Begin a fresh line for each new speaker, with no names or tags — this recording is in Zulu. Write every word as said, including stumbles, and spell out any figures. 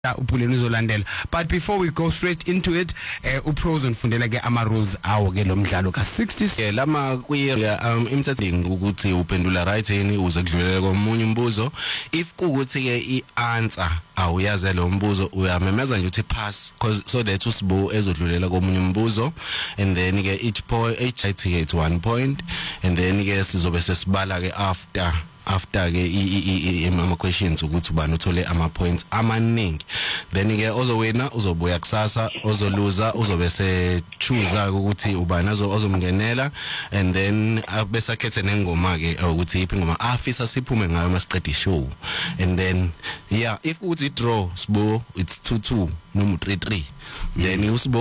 uphuleni uzolandela. But before we go straight into it, uh, uPros ufundela ke ama rules awo ke lo mdlalo ka sixty
yeah, lama kuye um imthetho ukuthi uphendula right yini uze kudlulela komunye umbuzo. If kuukuthi ke ianswer awuyazi lo mbuzo uyamemeza nje uthi pass cause so that usibu ezodlulela komunye umbuzo, and then ke each point each gets one point, and then ke sizobe sesibala ke after after ke ama questions ukuthi ubani uthole ama points amaningi. Then ke ozowina uzobuya kusasa, ozoluza uzobe se choose ukuthi ubani ozomngenela, and then bese akhethe nengoma ke ukuthi iphi ingoma afisa siphume ngayo masiqeda show. And then yeah, if ukuthi draw sibo it's two two noma three three, then usibo